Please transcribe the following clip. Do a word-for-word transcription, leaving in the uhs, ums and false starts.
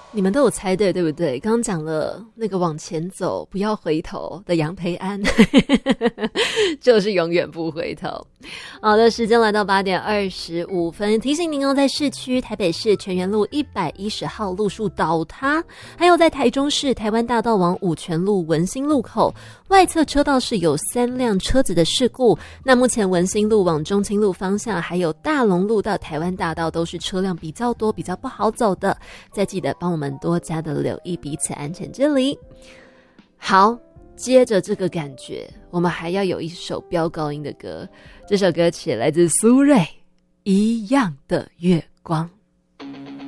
你们都有猜对，对不对？刚刚讲了那个往前走不要回头的杨培安就是永远不回头。好的，时间来到八点二十五分，提醒您哦，在市区台北市泉源路一百一十号路树倒塌，还有在台中市台湾大道往五权路文心路口外侧车道是有三辆车子的事故。那目前文心路往中清路方向还有大龙路到台湾大道都是车辆比较多，比较不好走的，再记得帮我们多加的留意彼此安全距离。好，接着这个感觉，我们还要有一首飙高音的歌，这首歌曲来自苏芮，《一样的月光》。